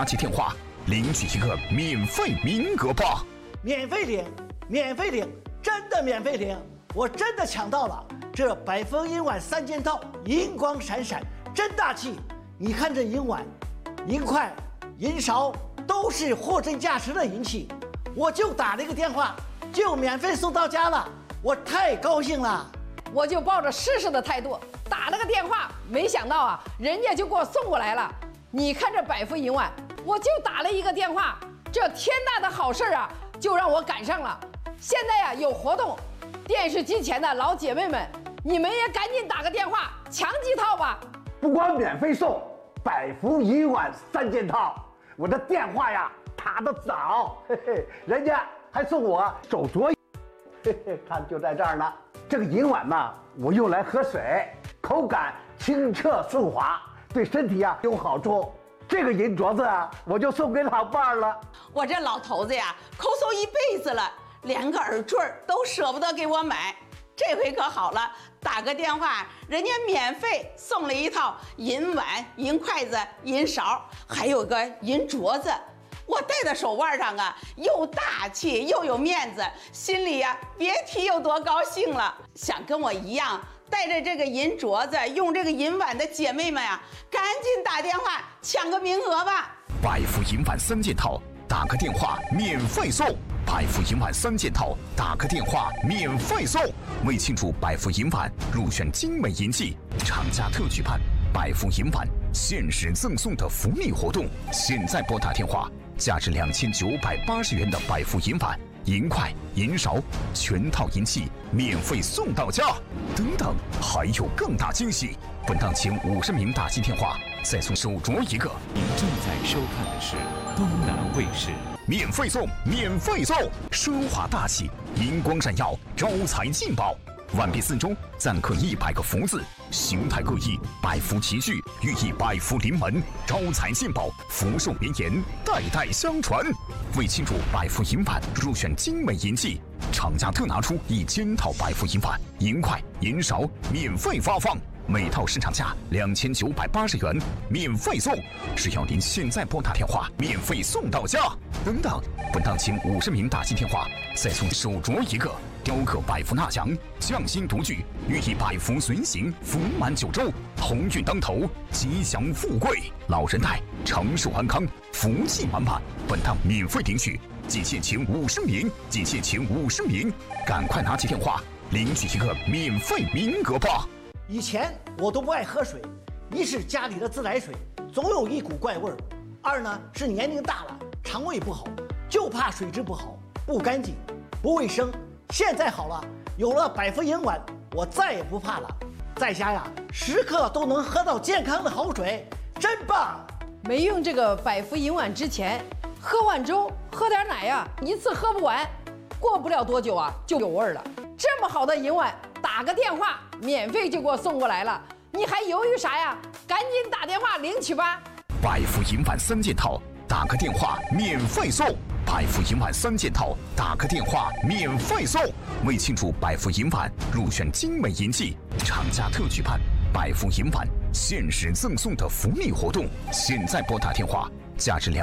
拿起电话领取一个免费名额吧！ 免费领，免费领，真的免费领！我真的抢到了这百福银碗3件套，银光闪闪，真大气！你看这银碗、银筷、银勺都是货真价实的银器，我就打了一个电话，就免费送到家了，我太高兴了！ 我就抱着试试的态度打了个电话，没想到啊，人家就给我送过来了。你看这百福银碗，我就打了一个电话，这天大的好事啊，就让我赶上了。现在呀，有活动，电视机前的老姐妹们，你们也赶紧打个电话抢几套吧！ 不光免费送百福银碗3件套，我的电话呀打得早，嘿嘿，人家还送我手镯，嘿嘿，看就在这儿呢。这个银碗呢，我用来喝水，口感清澈顺滑，对身体呀有好处。这个银镯子啊，我就送给老伴儿了。 我这老头子呀，抠搜一辈子了，连个耳坠都舍不得给我买。这回可好了，打个电话，人家免费送了一套银碗、银筷子、银勺，还有个银镯子。我戴在手腕上啊，又大气又有面子，心里呀别提有多高兴了。想跟我一样带着这个银镯子、用这个银碗的姐妹们呀，赶紧打电话抢个名额吧！ 百福银碗3件套，打个电话免费送！百福银碗3件套，打个电话免费送！为庆祝百福银碗入选精美银器，厂家特举办百福银碗限时赠送的福利活动，现在拨打电话。价值2980元的百福银碗、银筷、银勺，全套银器免费送到家。等等，还有更大惊喜！本档前50名打进电话，再送手镯一个。 您正在收看的是东南卫视。 免费送，免费送！奢华大气，银光闪耀，招财进宝。碗壁4周錾刻100个福字，形态各异，百福齐聚，寓意百福临门，招财进宝，福寿绵延，代代相传。为庆祝百福银碗入选精美银器，厂家特拿出1000套百福银碗、银筷、银勺免费发放，每套市场价2980元，免费送。只要您现在拨打电话，免费送到家。等等，本档前50名打进电话，再送手镯一个。雕刻百福纳祥，匠心独具，寓意百福随行，福满9州，鸿运当头，吉祥富贵，老人带长寿安康，福气满满。本档免费领取，仅限前50名，仅限前50名，赶快拿起电话领取一个免费名额吧！ 以前我都不爱喝水，一是家里的自来水总有一股怪味儿，二呢是年龄大了，肠胃不好，就怕水质不好、不干净、不卫生。现在好了，有了百福银碗，我再也不怕了。在家呀，时刻都能喝到健康的好水，真棒！ 没用这个百福银碗之前，喝碗粥、喝点奶呀，一次喝不完，过不了多久啊就有味儿了。这么好的银碗，打个电话免费就给我送过来了，你还犹豫啥呀？赶紧打电话领取吧！ 百福银碗3件套，打个电话免费送！百福银碗3件套，打个电话免费送！为庆祝百福银碗入选精美银器，厂家特举办百福银碗限时赠送的福利活动，现在拨打电话，价值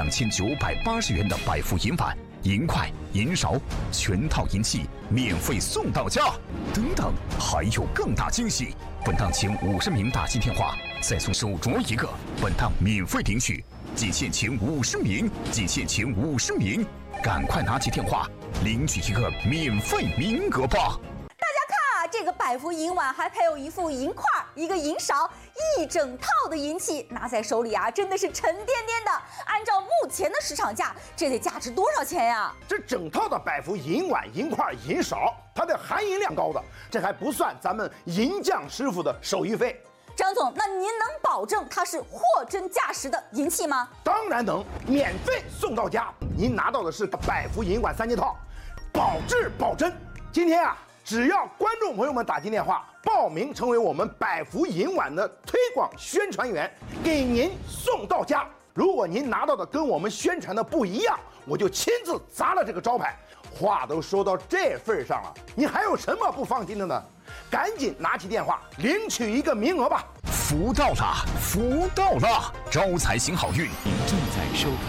2980元的百福银碗、银筷、银勺，全套银器免费送到家。等等，还有更大惊喜！本档前50名打进电话，再送手镯一个。本档免费领取，仅限前50名，仅限前50名，赶快拿起电话领取一个免费名额吧！ 大家看啊，这个百福银碗还配有一副银筷、一个银勺，一整套的银器，拿在手里啊，真的是沉甸甸的。按照目前的市场价，这得价值多少钱呀？ 这整套的百福银碗、银筷、银勺，它的含银量高的，这还不算咱们银匠师傅的手艺费。 张总，那您能保证它是货真价实的银器吗？ 当然能，免费送到家。您拿到的是百福银碗3件套，保质保真。今天啊，只要观众朋友们打进电话报名成为我们百福银碗的推广宣传员，给您送到家。如果您拿到的跟我们宣传的不一样，我就亲自砸了这个招牌。话都说到这份上了，你还有什么不放心的呢？赶紧拿起电话领取一个名额吧！ 福到了，福到了！招财行好运。 您正在收看